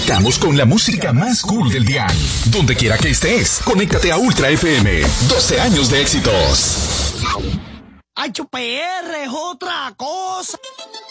conectamos con la música más cool del día. Donde quiera que estés, conéctate a Ultra FM. 12 años de éxitos. HPR es otra cosa.